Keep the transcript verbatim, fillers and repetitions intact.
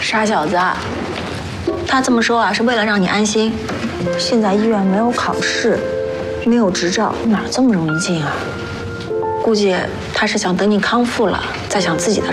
傻小子，他这么说啊，是为了让你安心。现在医院没有考试，没有执照，哪这么容易进啊？估计他是想等你康复了，再想自己的